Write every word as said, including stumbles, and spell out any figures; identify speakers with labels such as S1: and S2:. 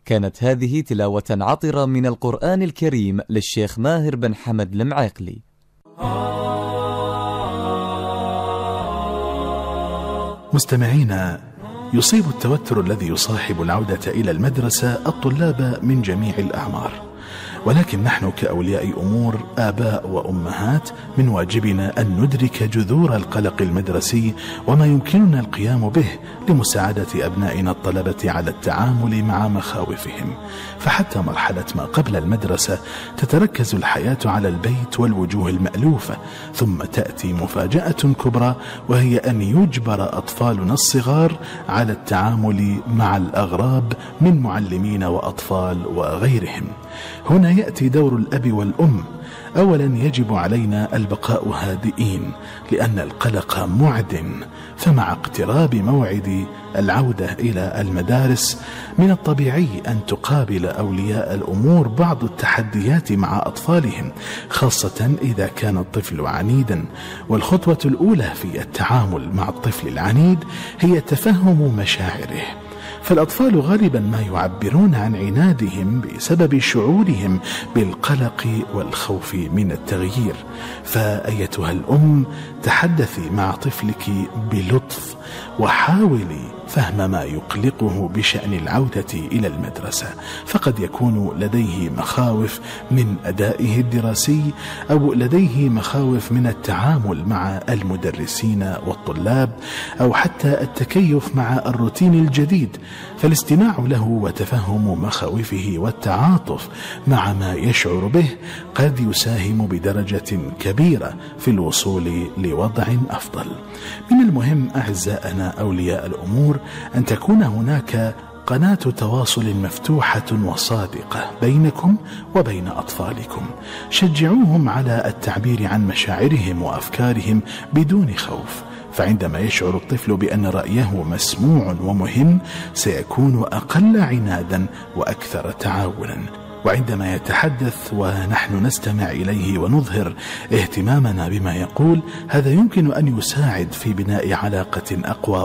S1: كانت هذه تلاوة عطرة من القرآن الكريم للشيخ ماهر بن حمد المعيقلي.
S2: مستمعينا، يصيب التوتر الذي يصاحب العودة إلى المدرسة الطلاب من جميع الأعمار، ولكن نحن كأولياء أمور آباء وأمهات من واجبنا أن ندرك جذور القلق المدرسي وما يمكننا القيام به لمساعدة أبنائنا الطلبة على التعامل مع مخاوفهم. فحتى مرحلة ما قبل المدرسة تتركز الحياة على البيت والوجوه المألوفة، ثم تأتي مفاجأة كبرى وهي أن يجبر أطفالنا الصغار على التعامل مع الأغراب من معلمين وأطفال وغيرهم. هنا يأتي دور الأب والأم. أولا يجب علينا البقاء هادئين لأن القلق معد، فمع اقتراب موعد العودة إلى المدارس من الطبيعي أن تقابل أولياء الأمور بعض التحديات مع أطفالهم، خاصة إذا كان الطفل عنيدا. والخطوة الأولى في التعامل مع الطفل العنيد هي تفهم مشاعره، فالأطفال غالبا ما يعبرون عن عنادهم بسبب شعورهم بالقلق والخوف من التغيير. فأيتها الأم تحدثي مع طفلك بلطف وحاولي فهم ما يقلقه بشأن العودة إلى المدرسة، فقد يكون لديه مخاوف من أدائه الدراسي أو لديه مخاوف من التعامل مع المدرسين والطلاب أو حتى التكيف مع الروتين الجديد. فالاستماع له وتفهم مخاوفه والتعاطف مع ما يشعر به قد يساهم بدرجة كبيرة في الوصول لوضع أفضل. من المهم أعزائنا أولياء الأمور أن تكون هناك قناة تواصل مفتوحة وصادقة بينكم وبين أطفالكم. شجعوهم على التعبير عن مشاعرهم وأفكارهم بدون خوف، فعندما يشعر الطفل بأن رأيه مسموع ومهم سيكون أقل عنادا وأكثر تعاونا. وعندما يتحدث ونحن نستمع إليه ونظهر اهتمامنا بما يقول، هذا يمكن أن يساعد في بناء علاقة أقوى